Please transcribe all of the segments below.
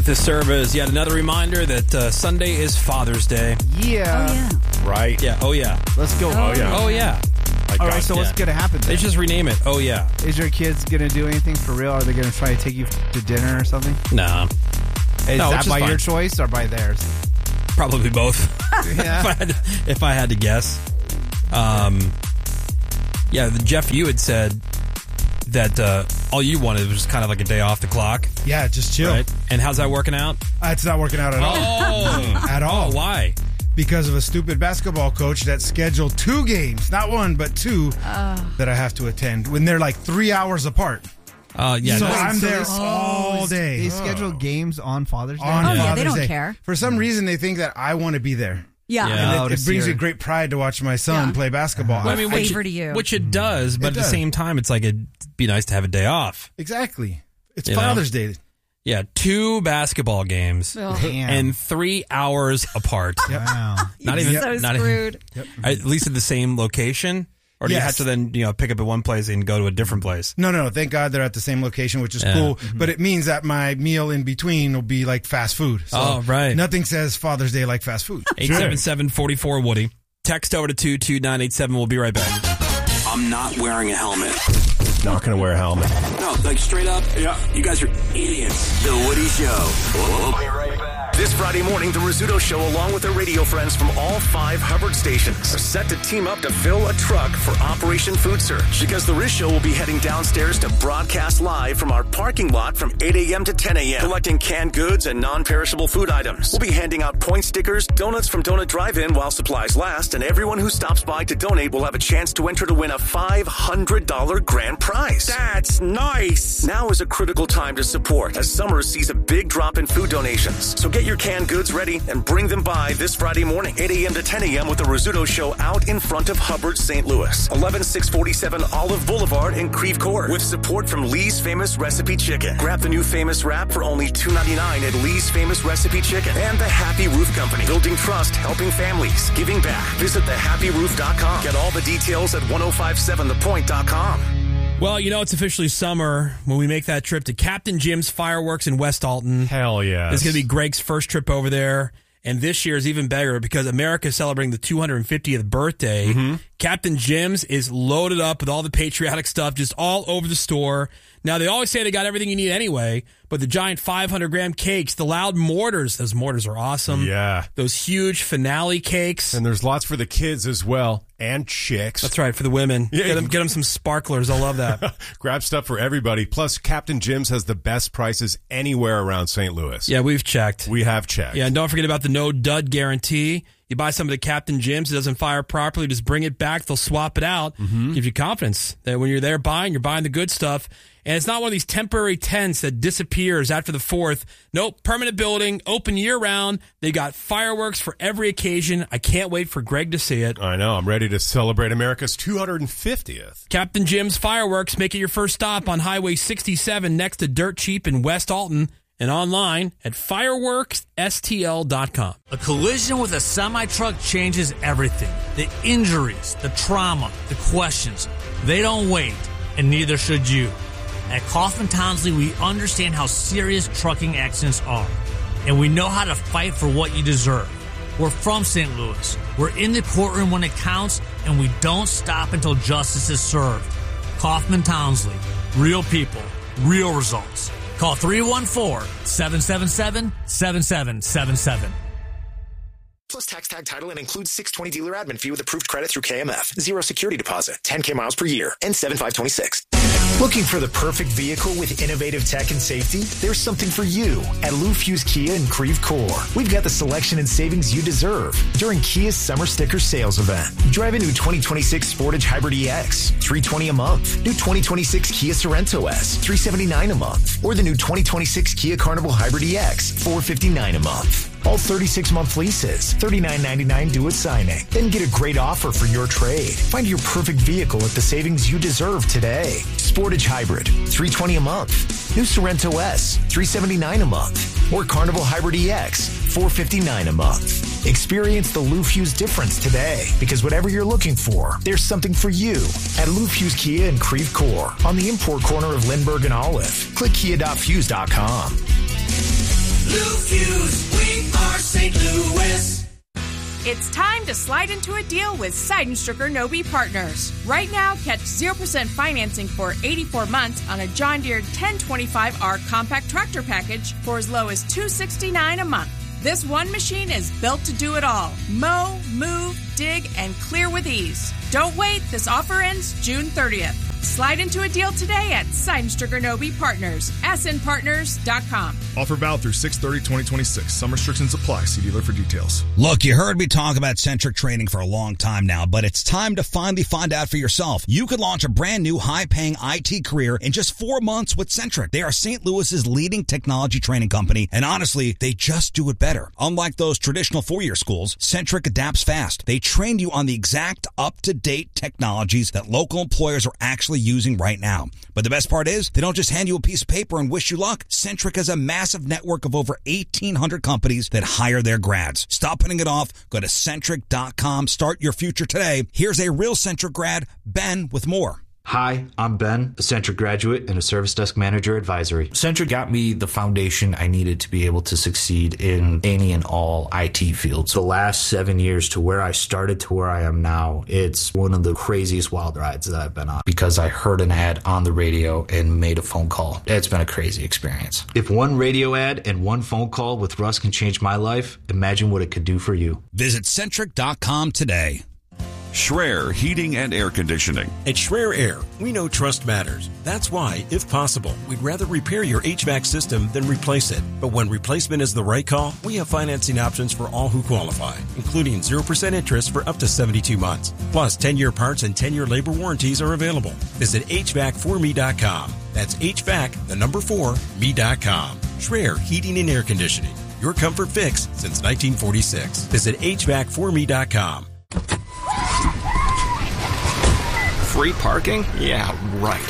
Let this serve as yet another reminder that Sunday is Father's Day. Yeah. Oh, yeah. Right. Yeah, oh yeah. Let's go. Oh, yeah. Oh yeah. All right, so what's going to happen then? They just rename it. Oh yeah. Is your kids going to do anything for real? Are they going to try to take you to dinner or something? Nah. Is No, that which is by fine. your choice or by theirs? Probably both. Yeah. if I had to guess. Jeff, you had said that all you wanted was kind of like a day off the clock. Yeah, just chill. Right? And how's that working out? It's not working out at all. Oh. At all. Why? Because of a stupid basketball coach that scheduled 2 games, not 1, but 2, that I have to attend when they're like 3 hours apart. Yeah. So no, I'm there all day. They schedule games on Father's Day? On Oh, yeah, Father's they don't Day. care. For some reason, they think that I want to be there. Yeah. Yeah. And it brings me great pride to watch my son play basketball. Well, I mean, favor to you. Which it does, but It at the does. same time, it's like it'd be nice to have a day off. Exactly. It's You know? Father's Day. Yeah, 2 basketball games Damn. and 3 hours apart. Wow. Not even so not screwed. at least at the same location, or do you Yes. have to then pick up at one place and go to a different place? No. Thank God they're at the same location, which is cool. But it means that my meal in between will be like fast food. So Oh, right. Nothing says Father's Day like fast food. 877-44-WOODY. Text over to 22987. We'll be right back. I'm not wearing a helmet. Not going to wear a helmet. No, like straight up. Yeah. You guys are idiots. The Woody Show. We'll be right back. This Friday morning, the Rizzuto Show, along with their radio friends from all 5 Hubbard stations, are set to team up to fill a truck for Operation Food Search. Because the Riz Show will be heading downstairs to broadcast live from our parking lot from 8 a.m. to 10 a.m., collecting canned goods and non-perishable food items. We'll be handing out point stickers, donuts from Donut Drive-In while supplies last, and everyone who stops by to donate will have a chance to enter to win a $500 grand prize. That's nice! Now is a critical time to support, as summer sees a big drop in food donations. So get your canned goods ready and bring them by this Friday morning, 8 a.m. to 10 a.m. with the Rizzuto Show out in front of Hubbard, St. Louis, 11647 Olive Boulevard in Creve Coeur, with support from Lee's Famous Recipe Chicken. Grab the new Famous Wrap for only $2.99 at Lee's Famous Recipe Chicken. And the Happy Roof Company, building trust, helping families, giving back. Visit thehappyroof.com. Get all the details at 1057thepoint.com. Well, it's officially summer when we make that trip to Captain Jim's Fireworks in West Alton. Hell yeah. It's going to be Greg's first trip over there. And this year is even bigger because America is celebrating the 250th birthday. Mm-hmm. Captain Jim's is loaded up with all the patriotic stuff just all over the store. Now, they always say they got everything you need anyway, but the giant 500-gram cakes, the loud mortars, those mortars are awesome. Yeah. Those huge finale cakes. And there's lots for the kids as well, and chicks. That's right, for the women. Yeah. Get them some sparklers. They'll love that. Grab stuff for everybody. Plus, Captain Jim's has the best prices anywhere around St. Louis. Yeah, we've checked. We have checked. Yeah, and don't forget about the no dud guarantee. You buy some of the Captain Jim's, it doesn't fire properly, just bring it back. They'll swap it out. Give you confidence that when you're there buying, you're buying the good stuff. And it's not one of these temporary tents that disappears after the 4th. Nope, permanent building, open year-round. They got fireworks for every occasion. I can't wait for Greg to see it. I know. I'm ready to celebrate America's 250th. Captain Jim's Fireworks. Make it your first stop on Highway 67 next to Dirt Cheap in West Alton. And online at fireworksstl.com. A collision with a semi-truck changes everything. The injuries, the trauma, the questions. They don't wait, and neither should you. At Kaufman Townsley, we understand how serious trucking accidents are, and we know how to fight for what you deserve. We're from St. Louis. We're in the courtroom when it counts, and we don't stop until justice is served. Kaufman Townsley. Real people. Real results. Call 314-777-7777. Plus tax tag title and includes 620 dealer admin fee with approved credit through KMF. 0 security deposit, 10K miles per year, and 7526. Looking for the perfect vehicle with innovative tech and safety? There's something for you at Lou Fuse Kia in Creve Coeur. We've got the selection and savings you deserve during Kia's Summer Sticker Sales Event. Drive a new 2026 Sportage Hybrid EX, $320 a month. New 2026 Kia Sorento S, $379 a month. Or the new 2026 Kia Carnival Hybrid EX, $459 a month. All 36-month leases, $39.99 due at signing. Then get a great offer for your trade. Find your perfect vehicle at the savings you deserve today. Sportage Hybrid, $320 a month. New Sorento S, $379 a month. Or Carnival Hybrid EX, $459 a month. Experience the Lou Fuse difference today, because whatever you're looking for, there's something for you at Lou Fuse Kia in Creve Coeur on the import corner of Lindbergh and Olive. Click kia.fuse.com. Blue Fuse, we are St. Louis. It's time to slide into a deal with Seidenstricker Nobe Partners. Right now, catch 0% financing for 84 months on a John Deere 1025R compact tractor package for as low as $269 a month. This one machine is built to do it all. Mow, move, dig, and clear with ease. Don't wait. This offer ends June 30th. Slide into a deal today at Seidenstricker Nobe Partners, snpartners.com. Offer valid through 6/30/2026. Some restrictions apply. See dealer for details. Look, you heard me talk about Centric Training for a long time now, but it's time to finally find out for yourself. You could launch a brand new high-paying IT career in just 4 months with Centric. They are St. Louis's leading technology training company, and honestly, they just do it better. Unlike those traditional four-year schools, Centric adapts fast. They train you on the exact up-to-date technologies that local employers are actually using right now. But the best part is, they don't just hand you a piece of paper and wish you luck. Centric has a massive network of over 1,800 companies that hire their grads. Stop putting it off. Go to Centric.com. Start your future today. Here's a real Centric grad, Ben, with more. Hi, I'm Ben, a Centric graduate and a Service Desk Manager Advisory. Centric got me the foundation I needed to be able to succeed in any and all IT fields. The last 7 years to where I started to where I am now, it's one of the craziest wild rides that I've been on because I heard an ad on the radio and made a phone call. It's been a crazy experience. If one radio ad and one phone call with Russ can change my life, imagine what it could do for you. Visit Centric.com today. Schreier Heating and Air Conditioning. At Schreier Air, we know trust matters. That's why, if possible, we'd rather repair your HVAC system than replace it. But when replacement is the right call, we have financing options for all who qualify, including 0% interest for up to 72 months. Plus, 10-year parts and 10-year labor warranties are available. Visit HVAC4me.com. That's HVAC4me.com. Schreier Heating and Air Conditioning. Your comfort fix since 1946. Visit HVAC4me.com. Free parking? Yeah, right.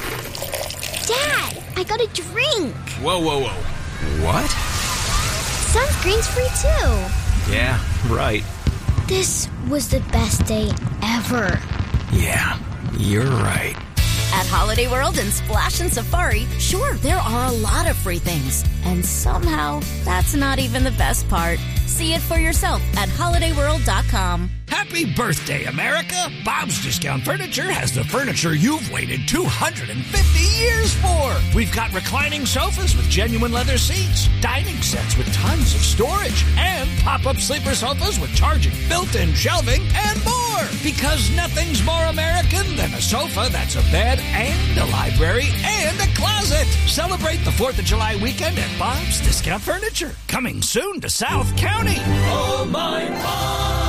Dad, I got a drink. Whoa. What? Sunscreen's free too. Yeah, right. This was the best day ever. Yeah, you're right. At Holiday World and Splash and Safari, sure, there are a lot of free things. And somehow, that's not even the best part. See it for yourself at HolidayWorld.com. Happy birthday, America! Bob's Discount Furniture has the furniture you've waited 250 years for. We've got reclining sofas with genuine leather seats, dining sets with tons of storage, and pop-up sleeper sofas with charging, built-in shelving, and more. Because nothing's more American than a sofa that's a bed and a library and a closet. Celebrate the 4th of July weekend at Bob's Discount Furniture. Coming soon to South County. Oh, my Bob.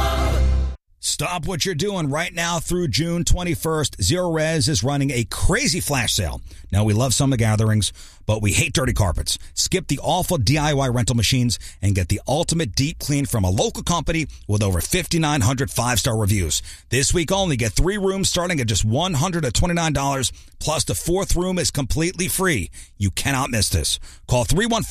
Stop what you're doing right now through June 21st. Zero Res is running a crazy flash sale. Now, we love summer gatherings, but we hate dirty carpets. Skip the awful DIY rental machines and get the ultimate deep clean from a local company with over 5,900 five-star reviews. This week only, get 3 rooms starting at just $129, plus the 4th room is completely free. You cannot miss this. Call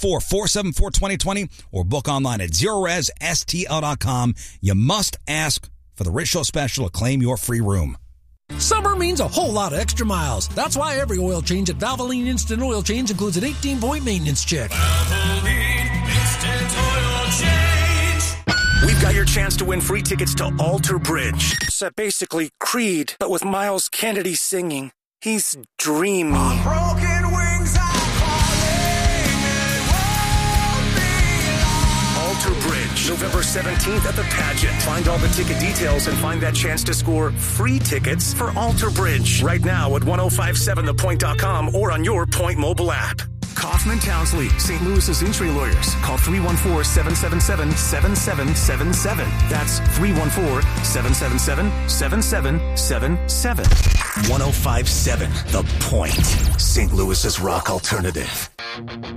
314-474-2020 or book online at ZeroResSTL.com. You must ask for the Rich Show Special to claim your free room. Summer means a whole lot of extra miles. That's why every oil change at Valvoline Instant Oil Change includes an 18-point maintenance check. Valvoline Instant Oil Change. We've got your chance to win free tickets to Alter Bridge. It's basically Creed, but with Miles Kennedy singing. He's dreamy. On broken wings I'm falling, it won't be long. Alter Bridge, November 17th at the Pageant. Find all the ticket details and find that chance to score free tickets for Alter Bridge right now at 1057thepoint.com or on your Point mobile app. Kaufman Townsley, St. Louis's injury lawyers. Call 314-777-7777. That's 314-777-7777. 1057 The Point, St. Louis's rock alternative.